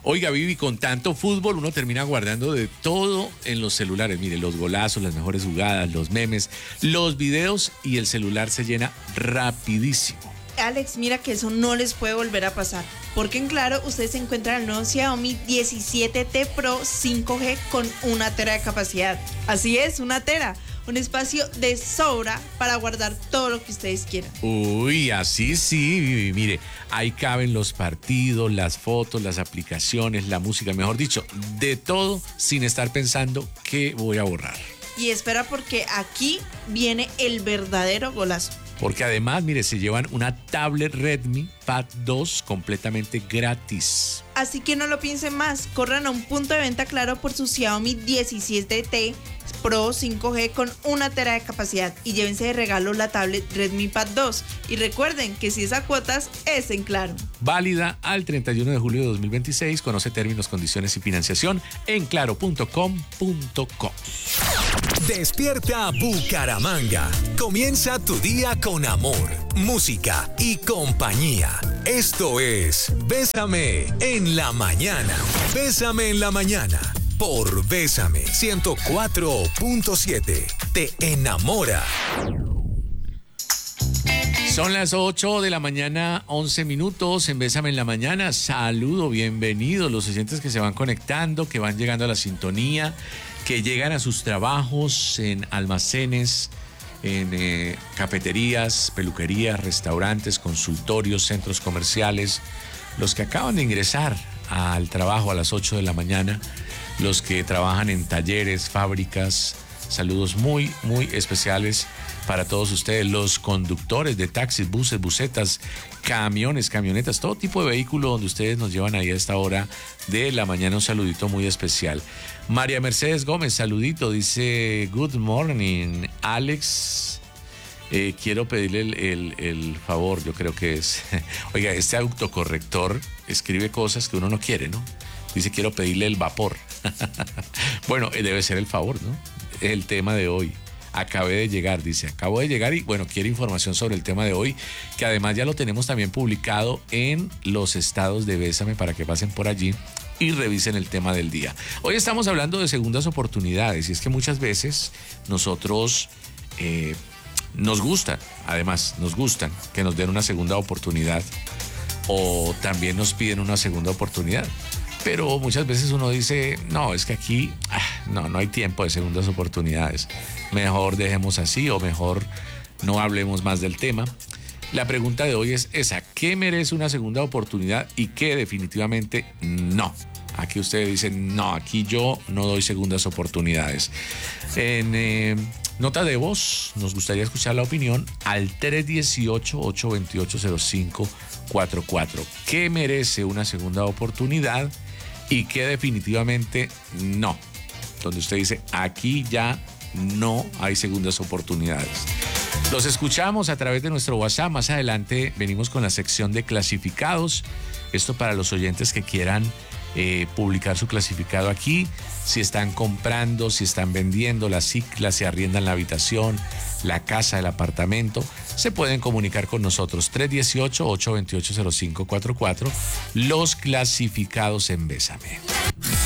Oiga, Vivi, con tanto fútbol uno termina guardando de todo en los celulares. Mire, los golazos, las mejores jugadas, los memes, los videos y el celular se llena rapidísimo. Alex, mira que eso no les puede volver a pasar, porque en Claro ustedes encuentran el nuevo Xiaomi 17T Pro 5G con 1 tera de capacidad. Así es, 1 tera. Un espacio de sobra para guardar todo lo que ustedes quieran. Uy, así sí, Vivi. Mire, ahí caben los partidos, las fotos, las aplicaciones, la música, mejor dicho, de todo sin estar pensando qué voy a borrar. Y espera porque aquí viene el verdadero golazo. Porque además, mire, se llevan una tablet Redmi Pad 2 completamente gratis. Así que no lo piensen más, corran a un punto de venta Claro por su Xiaomi 17T Pro 5G con 1 tera de capacidad y llévense de regalo la tablet Redmi Pad 2. Y recuerden que si es a cuotas, es en Claro. Válida al 31 de julio de 2026. Conoce términos, condiciones y financiación en claro.com.co. Despierta Bucaramanga. Comienza tu día con amor, música y compañía. Esto es Bésame en la mañana. Bésame en la mañana por Bésame 104.7. Te enamora. Son las 8 de la mañana, 11 minutos en Bésame en la mañana. Saludo, bienvenidos los oyentes que se van conectando, que van llegando a la sintonía, que llegan a sus trabajos en almacenes, en cafeterías, peluquerías, restaurantes, consultorios, centros comerciales, los que acaban de ingresar al trabajo a las 8 de la mañana, los que trabajan en talleres, fábricas. Saludos muy, muy especiales para todos ustedes, los conductores de taxis, buses, busetas, camiones, camionetas, todo tipo de vehículo donde ustedes nos llevan ahí a esta hora de la mañana. Un saludito muy especial. María Mercedes Gómez, saludito, dice good morning, Alex. Quiero pedirle el favor, yo creo que es, oiga, este autocorrector escribe cosas que uno no quiere, ¿no? Dice, quiero pedirle el vapor. Bueno, debe ser el favor, ¿no? El tema de hoy. Acabé de llegar, dice, acabo de llegar y bueno, quiere información sobre el tema de hoy, que además ya lo tenemos también publicado en los estados de Bésame para que pasen por allí y revisen el tema del día. Hoy estamos hablando de segundas oportunidades y es que muchas veces nosotros nos gustan que nos den una segunda oportunidad o también nos piden una segunda oportunidad. Pero muchas veces uno dice, no, es que aquí no hay tiempo de segundas oportunidades. Mejor dejemos así o mejor no hablemos más del tema. La pregunta de hoy es esa, ¿qué merece una segunda oportunidad y qué definitivamente no? Aquí ustedes dicen, no, aquí yo no doy segundas oportunidades. En nota de voz, nos gustaría escuchar la opinión al 318-828-0544. ¿Qué merece una segunda oportunidad y qué definitivamente no? Donde usted dice, aquí ya no hay segundas oportunidades. Los escuchamos a través de nuestro WhatsApp. Más adelante venimos con la sección de clasificados. Esto para los oyentes que quieran publicar su clasificado aquí. Si están comprando, si están vendiendo la cicla, si arriendan la habitación, la casa, el apartamento, se pueden comunicar con nosotros. 318-828-0544. Los clasificados en Bésame.